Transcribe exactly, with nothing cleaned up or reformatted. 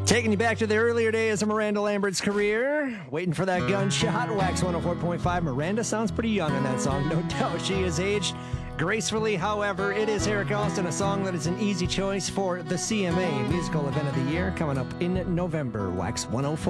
Taking you back to the earlier days of Miranda Lambert's career. Waiting for that gunshot. Wax one oh four point five. Miranda sounds pretty young in that song. No doubt she is aged gracefully. However, it is Eric Austin, a song that is an easy choice for the C M A Musical Event of the Year coming up in November. Wax one oh four.